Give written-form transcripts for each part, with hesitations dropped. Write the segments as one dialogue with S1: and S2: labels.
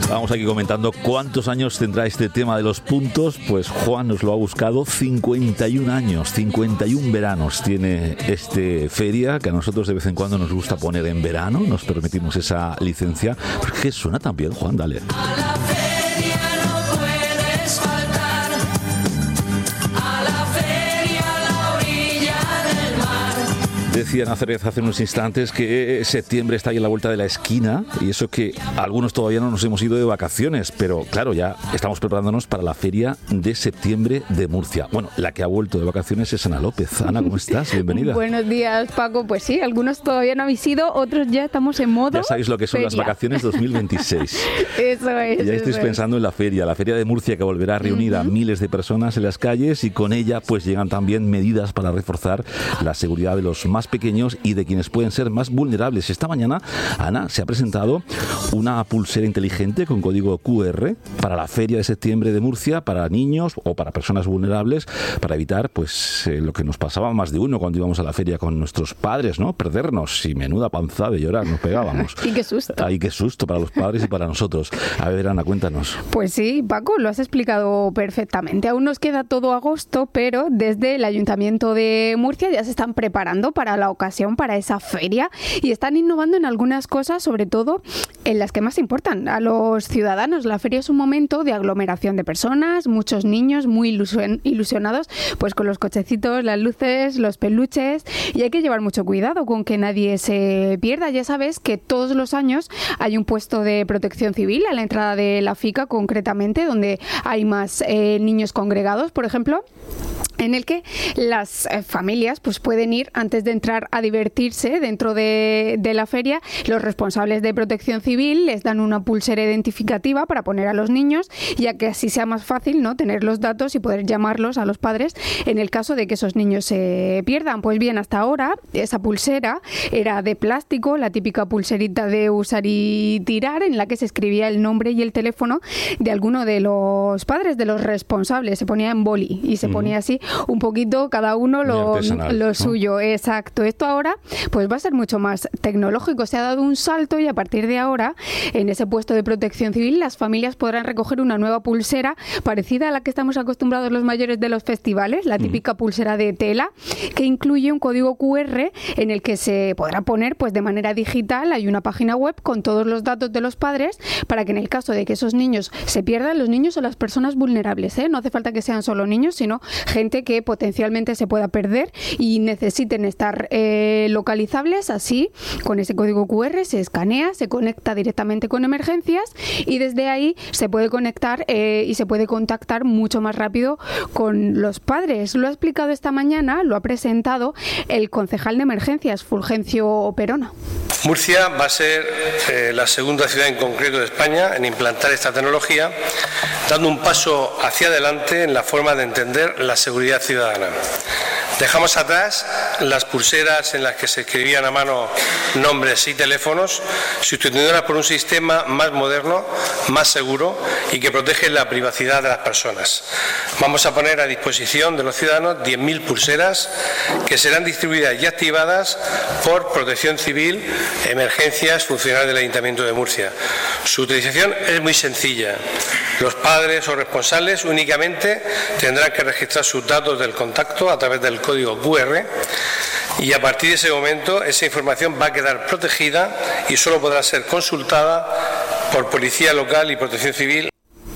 S1: Vamos aquí comentando cuántos años tendrá este tema de los puntos. Pues Juan nos lo ha buscado. 51 años, 51 veranos tiene este feria, que a nosotros de vez en cuando nos gusta poner en verano. Nos permitimos esa licencia. ¿Por qué suena tan bien, Juan? Dale. Decía Nazaret hace unos instantes que septiembre está ahí a la vuelta de la esquina, y eso que algunos todavía no nos hemos ido de vacaciones, pero claro, ya estamos preparándonos para la feria de septiembre de Murcia. Bueno, la que ha vuelto de vacaciones es Ana López. Ana, ¿cómo estás? Bienvenida.
S2: Buenos días, Paco. Pues sí, algunos todavía no habéis ido, otros ya estamos en modo
S1: Ya sabéis lo que son
S2: feria.
S1: Las vacaciones 2026.
S2: Eso es.
S1: Ya estáis pensando en la feria de Murcia, que volverá a reunir a miles de personas en las calles, y con ella pues llegan también medidas para reforzar la seguridad de los más pequeños y de quienes pueden ser más vulnerables. Esta mañana, Ana, se ha presentado una pulsera inteligente con código QR para la feria de septiembre de Murcia, para niños o para personas vulnerables, para evitar pues lo que nos pasaba más de uno cuando íbamos a la feria con nuestros padres, ¿no? Perdernos, y menuda panza de llorar nos pegábamos.
S2: Y qué susto.
S1: Ay, qué susto para los padres y para nosotros. A ver, Ana, cuéntanos.
S2: Pues sí, Paco, lo has explicado perfectamente. Aún nos queda todo agosto, pero desde el Ayuntamiento de Murcia ya se están preparando para la ocasión, para esa feria, y están innovando en algunas cosas, sobre todo en las que más importan a los ciudadanos. La feria es un momento de aglomeración de personas, muchos niños muy ilusionados pues con los cochecitos, las luces, los peluches, y hay que llevar mucho cuidado con que nadie se pierda. Ya sabes que todos los años hay un puesto de protección civil a la entrada de la FICA, concretamente, donde hay más niños congregados, por ejemplo, en el que las familias pues pueden ir antes de entrar a divertirse dentro de la feria. Los responsables de protección civil les dan una pulsera identificativa para poner a los niños, ya que así sea más fácil, ¿no?, tener los datos y poder llamarlos a los padres en el caso de que esos niños se pierdan. Pues bien, hasta ahora esa pulsera era de plástico, la típica pulserita de usar y tirar, en la que se escribía el nombre y el teléfono de alguno de los padres, de los responsables. Se ponía en boli y se ponía así un poquito cada uno lo suyo. Exacto. Esto ahora pues va a ser mucho más tecnológico. Se ha dado un salto, y a partir de ahora en ese puesto de protección civil las familias podrán recoger una nueva pulsera parecida a la que estamos acostumbrados los mayores de los festivales, la típica pulsera de tela, que incluye un código QR en el que se podrá poner pues de manera digital. Hay una página web con todos los datos de los padres para que en el caso de que esos niños se pierdan, los niños o las personas vulnerables, no hace falta que sean solo niños, sino gente que potencialmente se pueda perder y necesiten estar localizables. Así, con ese código QR se escanea, se conecta directamente con emergencias, y desde ahí se puede conectar y se puede contactar mucho más rápido con los padres. Lo ha explicado esta mañana, lo ha presentado el concejal de emergencias, Fulgencio Perona.
S3: Murcia va a ser la segunda ciudad en concreto de España en implantar esta tecnología, dando un paso hacia adelante en la forma de entender la seguridad ciudadana. Dejamos atrás las pulseras en las que se escribían a mano nombres y teléfonos, sustituyéndolas por un sistema más moderno, más seguro y que protege la privacidad de las personas. Vamos a poner a disposición de los ciudadanos 10.000 pulseras que serán distribuidas y activadas por Protección Civil, Emergencias, funcionarios del Ayuntamiento de Murcia. Su utilización es muy sencilla. Los padres o responsables únicamente tendrán que registrar sus datos del contacto a través del código QR, y a partir de ese momento esa información va a quedar protegida y solo podrá ser consultada por Policía Local y Protección Civil.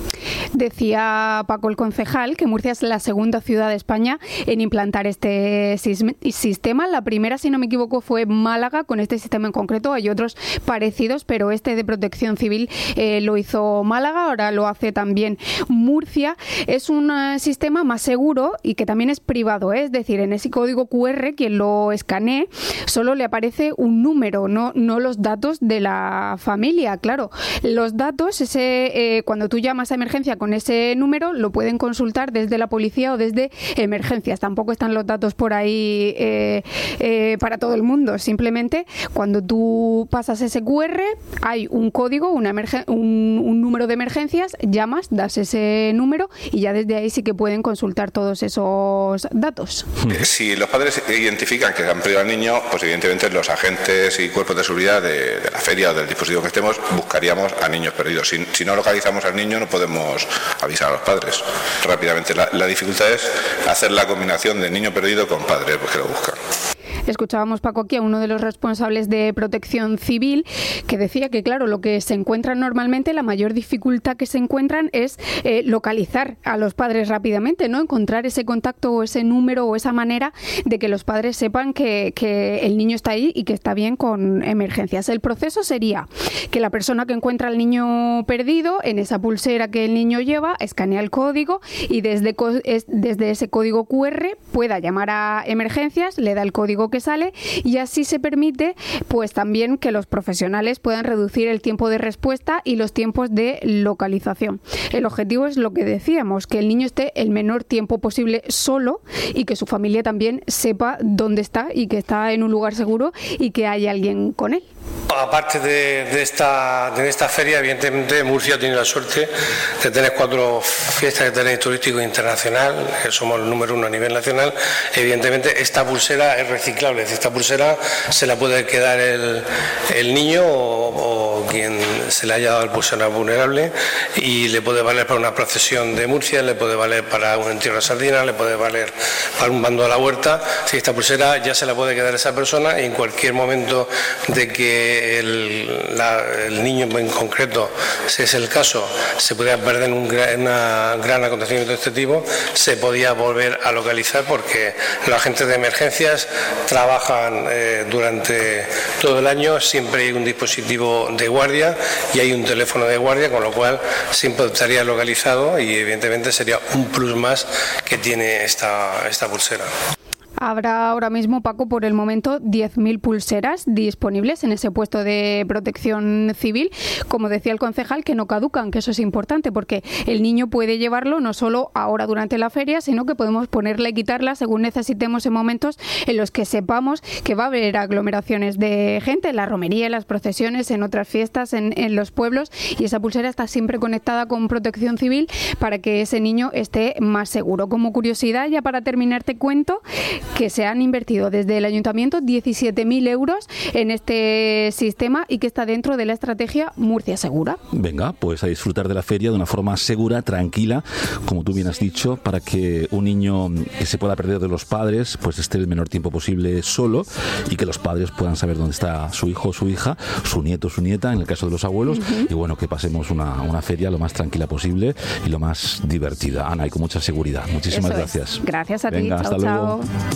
S2: Decía Paco, el concejal, que Murcia es la segunda ciudad de España en implantar este sistema. La primera, si no me equivoco, fue Málaga, con este sistema en concreto. Hay otros parecidos, pero este de protección civil lo hizo Málaga, ahora lo hace también Murcia. Es un sistema más seguro y que también es privado, es decir, en ese código QR, quien lo escanee, solo le aparece un número, no los datos de la familia. Claro, los datos, cuando tú llamas a emergencia con ese número lo pueden consultar desde la policía o desde emergencias. Tampoco están los datos por ahí para todo el mundo. Simplemente cuando tú pasas ese QR hay un código, un número de emergencias, llamas, das ese número y ya desde ahí sí que pueden consultar todos esos datos.
S4: Si los padres identifican que han perdido al niño, pues evidentemente los agentes y cuerpos de seguridad de la feria o del dispositivo que estemos buscaríamos a niños perdidos. Si no localizamos al niño no podemos avisar a los padres rápidamente. La dificultad es hacer la combinación de niño perdido con padre, pues que lo buscan.
S2: Escuchábamos, Paco, aquí a uno de los responsables de Protección Civil que decía que, claro, lo que se encuentran normalmente, la mayor dificultad que se encuentran es localizar a los padres rápidamente, ¿no? Encontrar ese contacto o ese número o esa manera de que los padres sepan que el niño está ahí y que está bien con emergencias. El proceso sería que la persona que encuentra al niño perdido, en esa pulsera que el niño lleva, escanea el código y desde ese código QR pueda llamar a emergencias, le da el código que sale y así se permite pues también que los profesionales puedan reducir el tiempo de respuesta y los tiempos de localización. El objetivo es lo que decíamos, que el niño esté el menor tiempo posible solo y que su familia también sepa dónde está y que está en un lugar seguro y que hay alguien con él.
S3: Aparte de esta feria, evidentemente Murcia tiene la suerte de tener 4 fiestas de interés turístico internacional, que somos el número 1 a nivel nacional. Evidentemente esta pulsera es reciclable, esta pulsera se la puede quedar el niño o quien se le haya dado el pulsera vulnerable y le puede valer para una procesión de Murcia, le puede valer para un entierro de sardina, le puede valer para un bando a la huerta. Si esta pulsera ya se la puede quedar esa persona y en cualquier momento de que el niño en concreto, si es el caso, se podía perder en un gran acontecimiento de este tipo, se podía volver a localizar porque los agentes de emergencias trabajan durante todo el año, siempre hay un dispositivo de guardia y hay un teléfono de guardia, con lo cual siempre estaría localizado y evidentemente sería un plus más que tiene esta pulsera.
S2: Habrá ahora mismo, Paco, por el momento 10.000 pulseras disponibles en ese puesto de Protección Civil. Como decía el concejal, que no caducan, que eso es importante porque el niño puede llevarlo no solo ahora durante la feria, sino que podemos ponerla y quitarla según necesitemos en momentos en los que sepamos que va a haber aglomeraciones de gente, en la romería, en las procesiones, en otras fiestas, en los pueblos, y esa pulsera está siempre conectada con Protección Civil para que ese niño esté más seguro. Como curiosidad, ya para terminar te cuento que se han invertido desde el Ayuntamiento 17.000 euros en este sistema y que está dentro de la estrategia Murcia Segura.
S1: Venga, pues a disfrutar de la feria de una forma segura, tranquila, como tú bien has dicho, para que un niño que se pueda perder de los padres pues esté el menor tiempo posible solo y que los padres puedan saber dónde está su hijo o su hija, su nieto o su nieta, en el caso de los abuelos, y bueno, que pasemos una feria lo más tranquila posible y lo más divertida, Ana, y con mucha seguridad. Muchísimas gracias.
S2: Gracias a ti.
S1: Venga, hasta luego.